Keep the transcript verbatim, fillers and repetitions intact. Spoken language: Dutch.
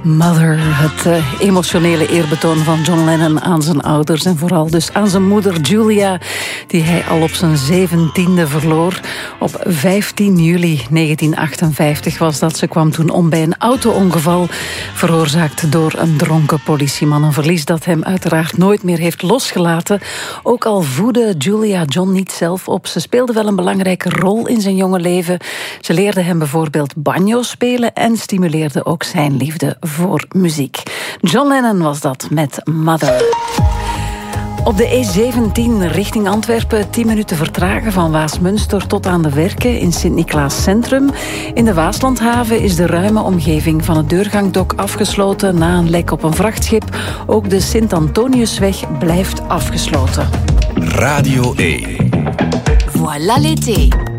Mother, het uh, emotionele eerbetoon van John Lennon aan zijn ouders en vooral dus aan zijn moeder Julia, die hij al op zijn zeventiende verloor. Op vijftien juli negentien achtenvijftig was dat. Ze kwam toen om bij een auto-ongeval, veroorzaakt door een dronken politieman. Een verlies dat hem uiteraard nooit meer heeft losgelaten. Ook al voedde Julia John niet zelf op. Ze speelde wel een belangrijke rol in zijn jonge leven. Ze leerde hem bijvoorbeeld banjo spelen en stimuleerde ook zijn liefde voor muziek. John Lennon was dat met Mother. Op de E zeventien richting Antwerpen tien minuten vertragen van Waasmunster tot aan de Werken in Sint-Niklaas Centrum. In de Waaslandhaven is de ruime omgeving van het Deurgangdok afgesloten na een lek op een vrachtschip. Ook de Sint-Antoniusweg blijft afgesloten. Radio één. Voilà l'été.